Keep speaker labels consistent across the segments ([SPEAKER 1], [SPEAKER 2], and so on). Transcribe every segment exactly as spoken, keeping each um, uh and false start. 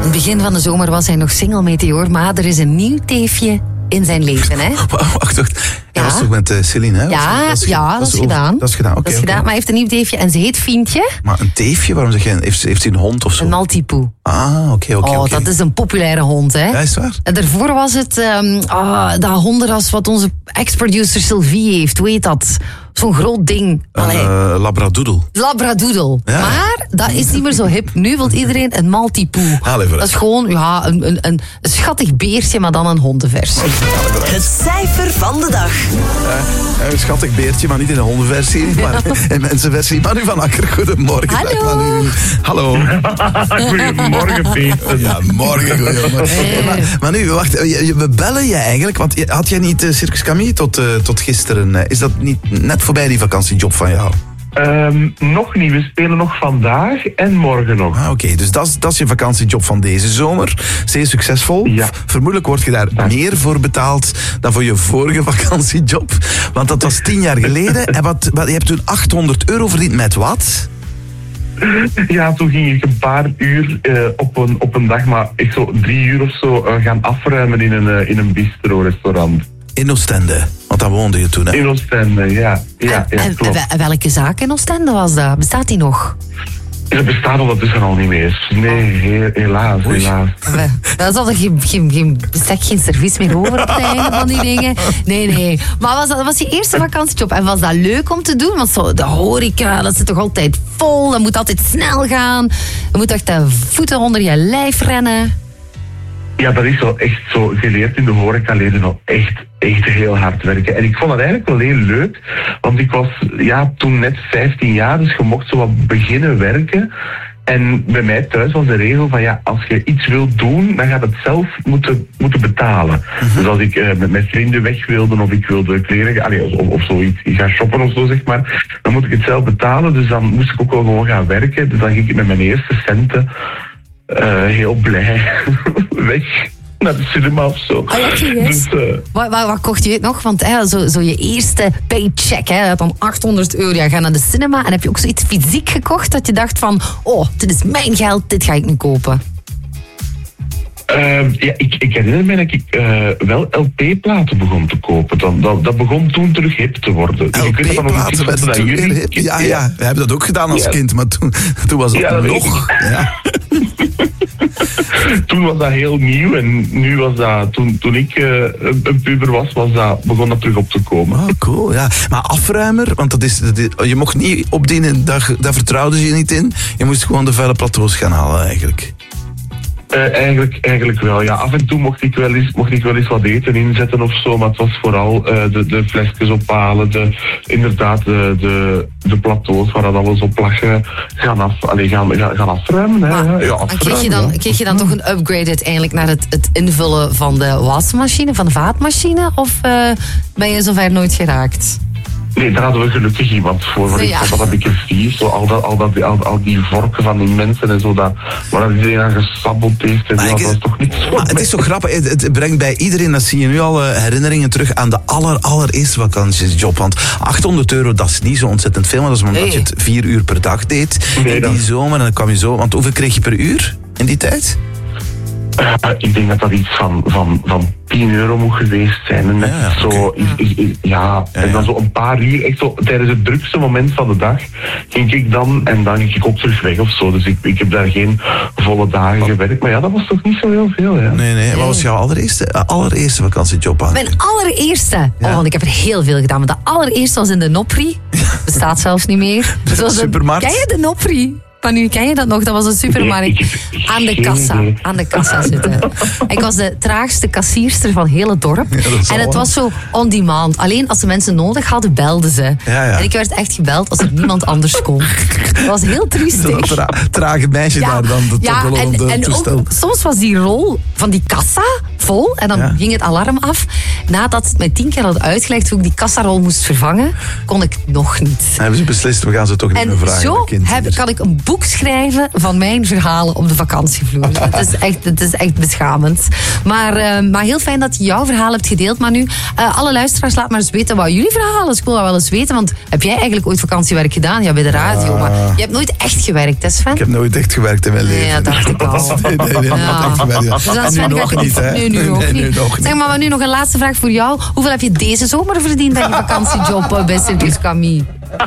[SPEAKER 1] het begin van de zomer was hij nog single, Meteor, maar er is een nieuw teefje in zijn leven, hè?
[SPEAKER 2] Wacht, wacht. Ja, dat was toch met uh, Celine, hè?
[SPEAKER 1] Ja,
[SPEAKER 2] dat is,
[SPEAKER 1] ja, dat is
[SPEAKER 2] over,
[SPEAKER 1] gedaan.
[SPEAKER 2] Dat is gedaan, oké.
[SPEAKER 1] Dat is
[SPEAKER 2] okay,
[SPEAKER 1] gedaan,
[SPEAKER 2] okay.
[SPEAKER 1] maar hij heeft een nieuw teefje en ze heet Fientje.
[SPEAKER 2] Maar een teefje? Waarom zeg je, heeft, heeft hij een hond of zo?
[SPEAKER 1] Een Maltipoe.
[SPEAKER 2] Ah, oké, okay, oké. Okay,
[SPEAKER 1] oh,
[SPEAKER 2] okay.
[SPEAKER 1] dat is een populaire hond, hè?
[SPEAKER 2] Ja, is het waar?
[SPEAKER 1] En daarvoor was het um, oh, dat hondenras wat onze ex-producer Sylvie heeft, hoe heet dat? Zo'n groot ding.
[SPEAKER 2] Een uh, labradoodle.
[SPEAKER 1] Labradoodle. Ja. Maar dat is niet meer zo hip. Nu wil iedereen een Maltipoe. Dat is gewoon ja, een, een, een schattig beertje, maar dan een hondenversie.
[SPEAKER 3] Het cijfer van de dag.
[SPEAKER 2] Uh, een schattig beertje, maar niet in een hondenversie, maar ja. in mensenversie. Manu van Akker, goedemorgen.
[SPEAKER 1] Hallo.
[SPEAKER 2] Dag, Manu. Hallo.
[SPEAKER 4] Goedemorgen, Peter.
[SPEAKER 2] Ja, morgen, goedemorgen. Hey. Maar, Manu, wacht, we bellen je eigenlijk, want had jij niet uh, Circus Camille tot, uh, tot gisteren? Uh, is dat niet net voorbij die vakantiejob van jou?
[SPEAKER 4] Um, nog niet, we spelen nog vandaag en morgen nog.
[SPEAKER 2] Ah, oké, okay. Dus dat is, dat is je vakantiejob van deze zomer. Zeer succesvol.
[SPEAKER 4] Ja.
[SPEAKER 2] Vermoedelijk word je daar ja. meer voor betaald dan voor je vorige vakantiejob. Want dat was tien jaar geleden. En wat, wat, je hebt toen achthonderd euro verdiend met wat?
[SPEAKER 4] Ja, toen ging ik een paar uur uh, op, een, op een dag, maar ik zo drie uur of zo uh, gaan afruimen in een, uh, in een bistro-restaurant.
[SPEAKER 2] In Oostende, want daar woonde je toen, hè?
[SPEAKER 4] In Oostende, ja. ja,
[SPEAKER 1] en,
[SPEAKER 4] ja klopt.
[SPEAKER 1] En welke zaak in Oostende was dat? Bestaat die nog?
[SPEAKER 4] Dat bestaat ondertussen al niet meer. Nee, he, helaas, Oei. helaas.
[SPEAKER 1] Dat is al geen, geen, geen, bestaat geen service meer over op het einde van die dingen. Nee, nee. Maar was dat was je eerste vakantiejob? En was dat leuk om te doen? Want zo, de horeca, dat zit toch altijd vol? Dat moet altijd snel gaan. Je moet echt de voeten onder je lijf rennen.
[SPEAKER 4] Ja, dat is wel echt zo geleerd in de horeca leden al echt, echt heel hard werken. En ik vond het eigenlijk wel heel leuk, want ik was ja, toen net vijftien jaar, dus je mocht zo wat beginnen werken. En bij mij thuis was de regel van ja, als je iets wilt doen, dan gaat het zelf moeten, moeten betalen. Mm-hmm. Dus als ik uh, met mijn vrienden weg wilde of ik wilde kleren, allee, of, of zoiets, ik ga shoppen of zo zeg maar, dan moet ik het zelf betalen. Dus dan moest ik ook wel gewoon gaan werken. Dus dan ging ik met mijn eerste centen Uh, heel blij weg naar de cinema of zo.
[SPEAKER 1] Oh, ja, dus, uh, wat, wat, wat kocht je nog? Want hè, zo, zo je eerste paycheck, hè, dan achthonderd euro. Ja, ga naar de cinema en heb je ook zoiets fysiek gekocht dat je dacht van, oh, dit is mijn geld, dit ga ik nu kopen.
[SPEAKER 4] Uh, ja, ik, ik herinner me dat ik uh, wel L P-platen begon te kopen. Dat, dat, dat begon toen terug hip te worden.
[SPEAKER 2] L P-platen werden toen weer hip? Ja, ja, we hebben dat ook gedaan als ja. kind, maar toen, toen was het ja, nog. Ja.
[SPEAKER 4] Toen was dat heel nieuw en nu was dat, toen, toen ik uh, een puber was, was dat, begon dat terug op te komen.
[SPEAKER 2] Oh, cool, ja. Maar afruimer, want dat is, dat is, je mocht niet opdienen, daar, daar vertrouwden ze je niet in. Je moest gewoon de vuile plateaus gaan halen eigenlijk.
[SPEAKER 4] Uh, eigenlijk, eigenlijk wel, ja. Af en toe mocht ik wel eens, mocht ik wel eens wat eten inzetten of zo, maar het was vooral uh, de, de flesjes ophalen, de, inderdaad de, de, de plateaus waar dat alles op lag, uh, gaan, af, allee, gaan, gaan, gaan afruimen. Hè.
[SPEAKER 1] Maar,
[SPEAKER 4] ja, afruimen
[SPEAKER 1] kreeg, je dan,
[SPEAKER 4] ja.
[SPEAKER 1] kreeg je dan toch een upgrade uiteindelijk naar het, het invullen van de wasmachine, van de vaatmachine, of uh, ben je zover nooit geraakt?
[SPEAKER 4] Nee, daar hadden we gelukkig iemand voor. Want ja. ik vond dat een beetje vies. Zo, al, dat, al, dat, al, al die vorken van die mensen en zo. Dat, waar iedereen aan gesabbeld heeft. En dat ik, was toch niet zo.
[SPEAKER 2] Maar het is toch grappig. Het, het brengt bij iedereen, dat zie je nu al, uh, herinneringen terug aan de aller, allereerste vakantiejob. Want achthonderd euro, dat is niet zo ontzettend veel. Maar dat is omdat nee. je het vier uur per dag deed. Nee, in die dat... zomer. En dan kwam je zo. Want hoeveel kreeg je per uur in die tijd?
[SPEAKER 4] Uh, ik denk dat dat iets van, van, van tien euro moet geweest zijn. En net ja, zo, okay. is, is, is, ja, ja, en dan zo een paar uur, echt zo, tijdens het drukste moment van de dag, ging ik dan, en dan ging ik ook terug weg of zo. Dus ik, ik heb daar geen volle dagen oh. gewerkt. Maar ja, dat was toch niet zo heel veel, ja.
[SPEAKER 2] Nee, nee. Wat was jouw allereerste, allereerste vakantiejob aan?
[SPEAKER 1] Mijn allereerste? Ja. Oh, want ik heb er heel veel gedaan. Maar de allereerste was in de Nopri. Bestaat zelfs niet meer.
[SPEAKER 2] De dus supermarkt?
[SPEAKER 1] Ken je de Nopri? Maar nu ken je dat nog? Dat was een supermarkt. Aan de kassa. Aan de kassa zitten. Ik was de traagste kassierster van heel het dorp. Ja, en het was zo on demand. Alleen als de mensen nodig hadden, belden ze. Ja, ja. En ik werd echt gebeld als er niemand anders kon. Dat was heel triestig.
[SPEAKER 2] Dat tra- trage meisje ja, daar dan. Dat
[SPEAKER 1] ja, en, de en ook, soms was die rol van die kassa vol. En dan ja. ging het alarm af. Nadat het mij tien keer had uitgelegd hoe ik die kassarol moest vervangen, kon ik nog niet.
[SPEAKER 2] Hebben ze beslist, we gaan ze toch niet
[SPEAKER 1] en
[SPEAKER 2] meer vragen.
[SPEAKER 1] En zo heb, kan ik een boek schrijven van mijn verhalen op de vakantievloer. Het is echt, het is echt beschamend. Maar, uh, maar heel fijn dat je jouw verhaal hebt gedeeld, Manu. Uh, alle luisteraars, laat maar eens weten wat jullie verhalen is. Ik wil dat wel eens weten, want heb jij eigenlijk ooit vakantiewerk gedaan? Ja, bij de radio, maar je hebt nooit echt gewerkt, hè Sven?
[SPEAKER 2] Ik heb nooit echt gewerkt in mijn leven.
[SPEAKER 1] Nee, ja, dacht ik al.
[SPEAKER 2] Nee, nee, nee,
[SPEAKER 1] Ja.
[SPEAKER 2] echt gewerkt. Ja.
[SPEAKER 1] Dus dan
[SPEAKER 2] En nu
[SPEAKER 1] Sven,
[SPEAKER 2] nog
[SPEAKER 1] ga ik-
[SPEAKER 2] niet, hè?
[SPEAKER 1] Nee, nu nog
[SPEAKER 2] Nee,
[SPEAKER 1] niet.
[SPEAKER 2] nu nog niet.
[SPEAKER 1] Zeg maar, maar nu nog een laatste vraag voor jou. Hoeveel heb je deze zomer verdiend aan je vakantiejob uh, bij Circus Camille?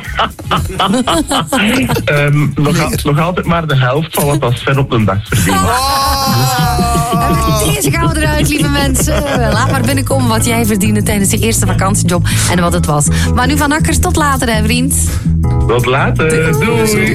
[SPEAKER 4] Um, nog, al- nog altijd maar de helft van wat als Sven op een dag verdient.
[SPEAKER 1] En met deze gaan we eruit, lieve mensen. Laat maar binnenkomen wat jij verdiende tijdens je eerste vakantiejob en wat het was. Maar nu van Akker, tot later, hè, vriend.
[SPEAKER 4] Tot later. Doei.